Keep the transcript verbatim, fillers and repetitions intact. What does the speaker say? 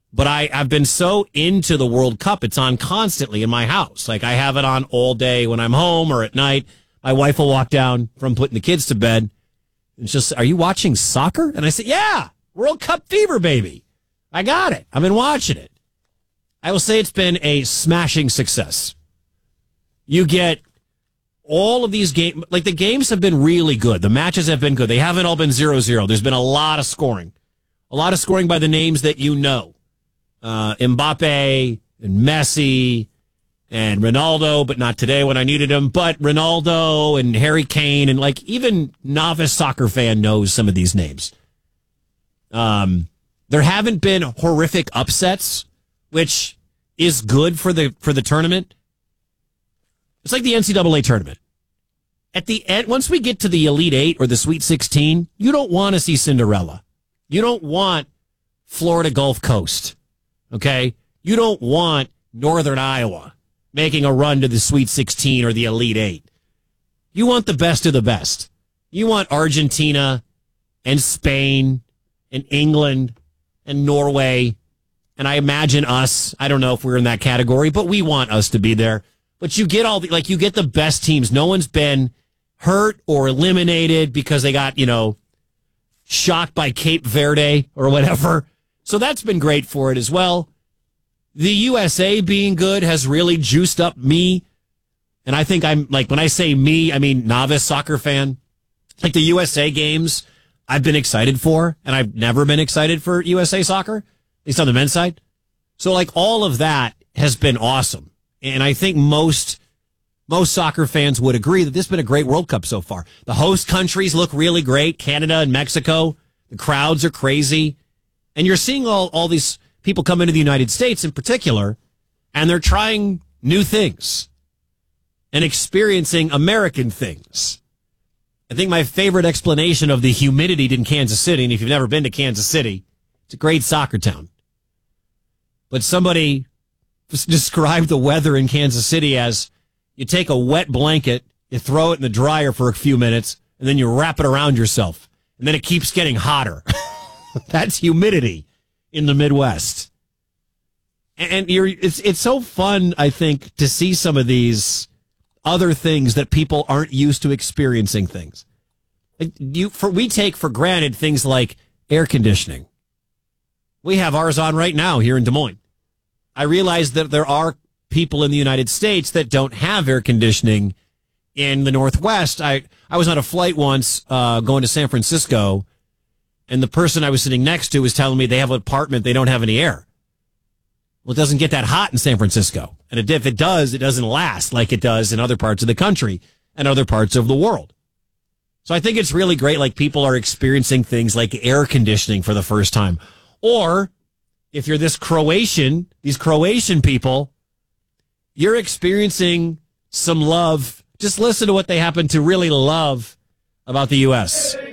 But I, I've been so into the World Cup, it's on constantly in my house. Like, I have it on all day when I'm home or at night. My wife will walk down from putting the kids to bed. And she'll say, are you watching soccer? And I say, yeah, World Cup fever, baby. I got it. I've been watching it. I will say it's been a smashing success. You get all of these games, like the games have been really good. The matches have been good. They haven't all been zero zero. There's been a lot of scoring. A lot of scoring by the names that you know. Uh, Mbappe and Messi and Ronaldo, but not today when I needed him. But Ronaldo and Harry Kane, and like even novice soccer fan knows some of these names. Um, there haven't been horrific upsets, which is good for the for the tournament. It's like the N C double A tournament. At the end, once we get to the Elite Eight or the Sweet sixteen, you don't want to see Cinderella. You don't want Florida Gulf Coast. Okay? You don't want Northern Iowa making a run to the Sweet sixteen or the Elite Eight. You want the best of the best. You want Argentina and Spain and England and Norway. And I imagine us, I don't know if we're in that category, but we want us to be there. But you get all the, like, you get the best teams. No one's been hurt or eliminated because they got, you know, shocked by Cape Verde or whatever. So that's been great for it as well. The U S A being good has really juiced up me. And I think I'm, like, when I say me, I mean novice soccer fan. Like the U S A games, I've been excited for, and I've never been excited for U S A soccer, at least on the men's side. So, like, all of that has been awesome. And I think most most soccer fans would agree that this has been a great World Cup so far. The host countries look really great, Canada and Mexico. The crowds are crazy. And you're seeing all, all these people come into the United States in particular, and they're trying new things and experiencing American things. I think my favorite explanation of the humidity in Kansas City, and if you've never been to Kansas City, it's a great soccer town. But somebody described the weather in Kansas City as you take a wet blanket, you throw it in the dryer for a few minutes, and then you wrap it around yourself. And then it keeps getting hotter. That's humidity in the Midwest. And you're, it's it's so fun, I think, to see some of these other things that people aren't used to experiencing things. Like you, for, we take for granted things like air conditioning. We have ours on right now here in Des Moines. I realize that there are people in the United States that don't have air conditioning in the Northwest. I, I was on a flight once uh, going to San Francisco, and the person I was sitting next to was telling me they have an apartment, they don't have any air. Well, it doesn't get that hot in San Francisco. And if it does, it doesn't last like it does in other parts of the country and other parts of the world. So I think it's really great, like people are experiencing things like air conditioning for the first time. Or if you're this Croatian, these Croatian people, you're experiencing some love. Just listen to what they happen to really love about the U S